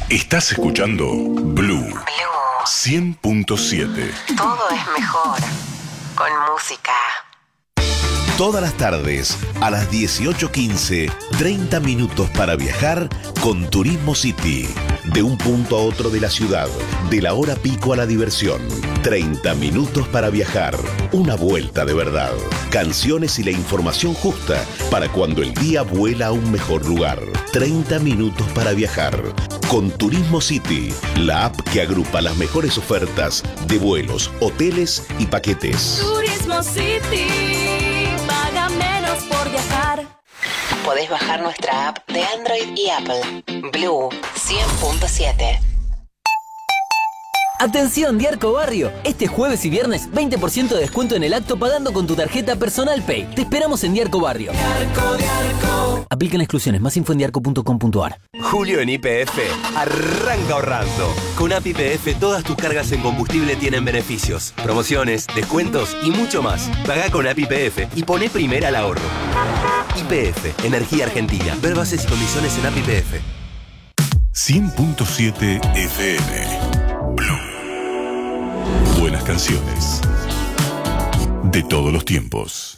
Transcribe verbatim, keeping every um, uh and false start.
Estás escuchando Blue, Blue. cien punto siete. Todo es mejor con música. Todas las tardes, a las dieciocho quince, treinta minutos para viajar con Turismo City. De un punto a otro de la ciudad, de la hora pico a la diversión. treinta minutos para viajar. Una vuelta de verdad. Canciones y la información justa para cuando el día vuela a un mejor lugar. treinta minutos para viajar. Con Turismo City, la app que agrupa las mejores ofertas de vuelos, hoteles y paquetes. Turismo City, paga menos por viajar. Podés bajar nuestra app de Android y Apple. Blue cien punto siete. Atención Diarco Barrio, este jueves y viernes veinte por ciento de descuento en el acto pagando con tu tarjeta Personal Pay. Te esperamos en Diarco Barrio. Diarco, Diarco. Aplican exclusiones, más info en diarco punto com punto ar. Julio en Y P F arranca ahorrando. Con A P I P F todas tus cargas en combustible tienen beneficios, promociones, descuentos y mucho más. Pagá con A P I P F y poné primera al ahorro. Y P F, Energía Argentina. Ver bases y condiciones en A P I P F. cien punto siete F M. Buenas canciones de todos los tiempos.